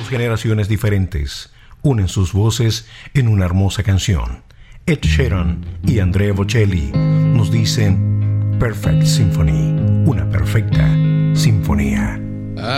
generaciones diferentes unen sus voces en una hermosa canción. Ed Sheeran y Andrea Bocelli nos dicen Perfect Symphony, una perfecta sinfonía.